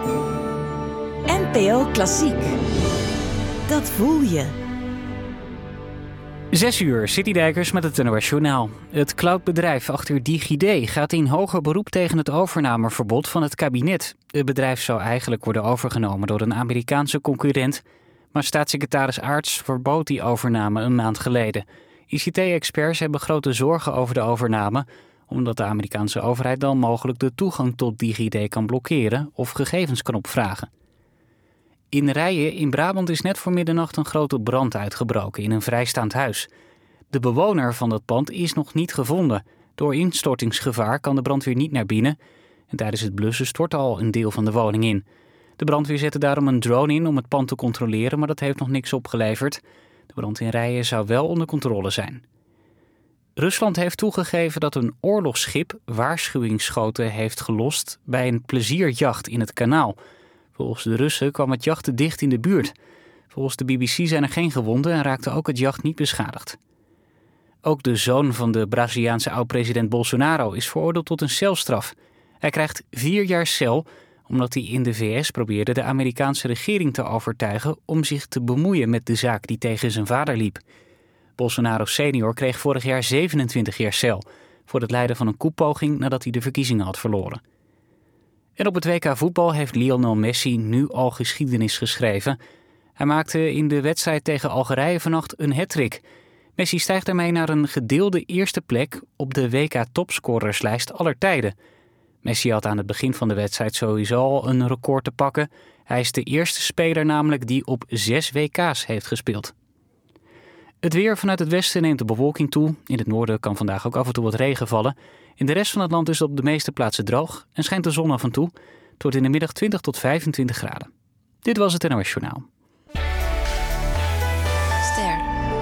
NPO Klassiek. Dat voel je. 6 uur, Citydijkers met het NOS Journaal. Het cloudbedrijf achter DigiD gaat in hoger beroep tegen het overnameverbod van het kabinet. Het bedrijf zou eigenlijk worden overgenomen door een Amerikaanse concurrent, maar staatssecretaris Aarts verbood die overname een maand geleden. ICT-experts hebben grote zorgen over de overname, omdat de Amerikaanse overheid dan mogelijk de toegang tot DigiD kan blokkeren of gegevens kan opvragen. In Rijen in Brabant is net voor middernacht een grote brand uitgebroken in een vrijstaand huis. De bewoner van dat pand is nog niet gevonden. Door instortingsgevaar kan de brandweer niet naar binnen en tijdens het blussen stortte al een deel van de woning in. De brandweer zette daarom een drone in om het pand te controleren, maar dat heeft nog niks opgeleverd. De brand in Rijen zou wel onder controle zijn. Rusland heeft toegegeven dat een oorlogsschip waarschuwingsschoten heeft gelost bij een plezierjacht in het kanaal. Volgens de Russen kwam het jacht te dicht in de buurt. Volgens de BBC zijn er geen gewonden en raakte ook het jacht niet beschadigd. Ook de zoon van de Braziliaanse oud-president Bolsonaro is veroordeeld tot een celstraf. Hij krijgt 4 jaar cel omdat hij in de VS probeerde de Amerikaanse regering te overtuigen om zich te bemoeien met de zaak die tegen zijn vader liep. Bolsonaro senior kreeg vorig jaar 27 jaar cel voor het leiden van een koepoging nadat hij de verkiezingen had verloren. En op het WK voetbal heeft Lionel Messi nu al geschiedenis geschreven. Hij maakte in de wedstrijd tegen Algerije vannacht een hattrick. Messi stijgt daarmee naar een gedeelde eerste plek op de WK-topscorerslijst aller tijden. Messi had aan het begin van de wedstrijd sowieso al een record te pakken. Hij is de eerste speler namelijk die op 6 WK's heeft gespeeld. Het weer vanuit het westen neemt de bewolking toe. In het noorden kan vandaag ook af en toe wat regen vallen. In de rest van het land is het op de meeste plaatsen droog en schijnt de zon af en toe. Het wordt in de middag 20 tot 25 graden. Dit was het NOS Journaal. Ster.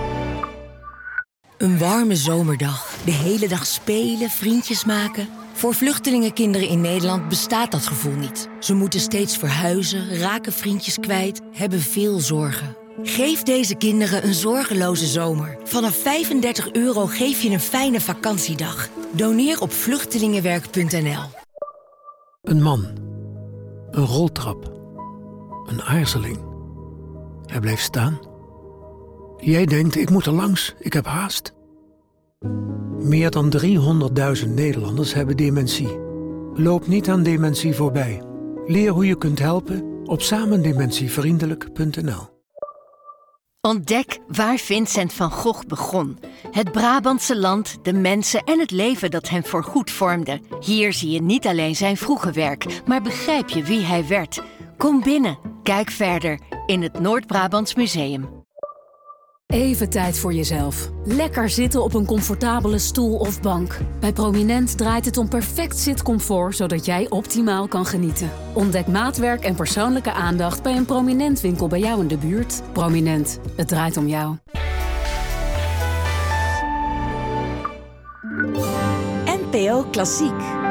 Een warme zomerdag. De hele dag spelen, vriendjes maken. Voor vluchtelingenkinderen in Nederland bestaat dat gevoel niet. Ze moeten steeds verhuizen, raken vriendjes kwijt, hebben veel zorgen. Geef deze kinderen een zorgeloze zomer. Vanaf €35 geef je een fijne vakantiedag. Doneer op vluchtelingenwerk.nl. Een man. Een roltrap. Een aarzeling. Hij blijft staan. Jij denkt, ik moet er langs, ik heb haast. Meer dan 300.000 Nederlanders hebben dementie. Loop niet aan dementie voorbij. Leer hoe je kunt helpen op samendementievriendelijk.nl. Ontdek waar Vincent van Gogh begon. Het Brabantse land, de mensen en het leven dat hem voorgoed vormde. Hier zie je niet alleen zijn vroege werk, maar begrijp je wie hij werd. Kom binnen, kijk verder in het Noord-Brabants Museum. Even tijd voor jezelf. Lekker zitten op een comfortabele stoel of bank. Bij Prominent draait het om perfect zitcomfort, zodat jij optimaal kan genieten. Ontdek maatwerk en persoonlijke aandacht bij een Prominent winkel bij jou in de buurt. Prominent, het draait om jou. NPO Klassiek.